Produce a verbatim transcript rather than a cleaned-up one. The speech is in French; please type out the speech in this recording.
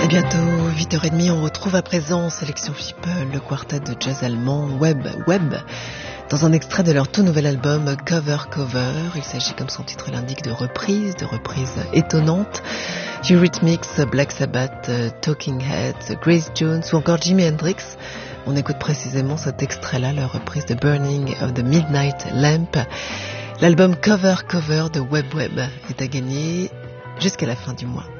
Bientôt huit heures trente, on retrouve à présent Sélection People, le quartet de jazz allemand Web Web, dans un extrait de leur tout nouvel album Cover Cover. Il s'agit, comme son titre l'indique, de reprises, de reprises étonnantes. Eurythmics, Black Sabbath, Talking Heads, Grace Jones ou encore Jimi Hendrix. On écoute précisément cet extrait-là, leur reprise de Burning of the Midnight Lamp. L'album Cover Cover de Web Web est à gagner jusqu'à la fin du mois.